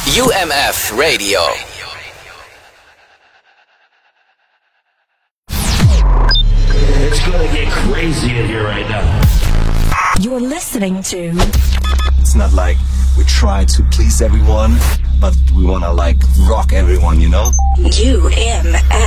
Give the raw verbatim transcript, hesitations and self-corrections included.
U M F Radio. It's gonna get crazy in here right now. You're listening to... It's not like we try to please everyone, but we wanna like rock everyone, you know? U M F.